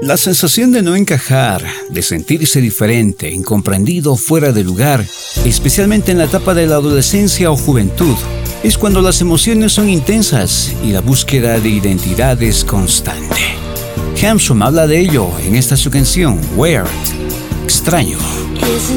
La sensación de no encajar, de sentirse diferente, incomprendido, fuera de lugar, especialmente en la etapa de la adolescencia o juventud, es cuando las emociones son intensas y la búsqueda de identidad es constante. Hamsun habla de ello en esta su canción, Weird, extraño.